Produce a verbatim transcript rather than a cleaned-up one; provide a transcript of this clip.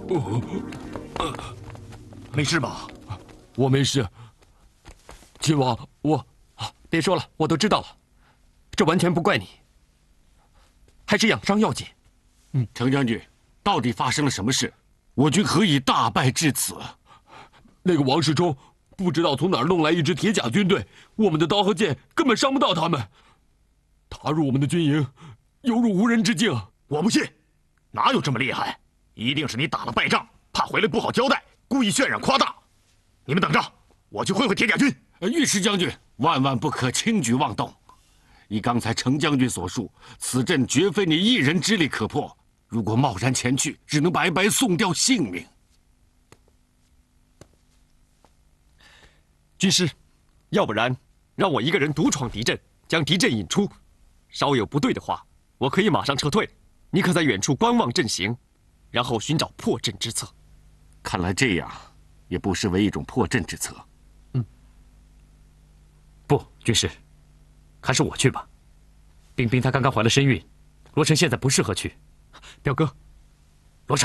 没事吧？ 我没事。亲王，我…… 别说了，我都知道了。这完全不怪你，还是养伤要紧。 嗯，程将军，到底发生了什么事？我军何以大败至此？ 那个王世充不知道从哪儿弄来一支铁甲军队，我们的刀和剑根本伤不到他们。踏入我们的军营，犹如无人之境。 我不信，哪有这么厉害？一定是你打了败仗，怕回来不好交代，故意渲染夸大。你们等着，我去会会铁甲军。 尉迟将军，万万不可轻举妄动。依刚才程将军所述，此阵绝非你一人之力可破。如果贸然前去，只能白白送掉性命。 军师，要不然让我一个人独闯敌阵，将敌阵引出。稍有不对的话，我可以马上撤退。你可在远处观望阵型，然后寻找破阵之策。 看来这样也不失为一种破阵之策。 嗯，不，军师，还是我去吧。冰冰她刚刚怀了身孕，罗成现在不适合去。 表哥，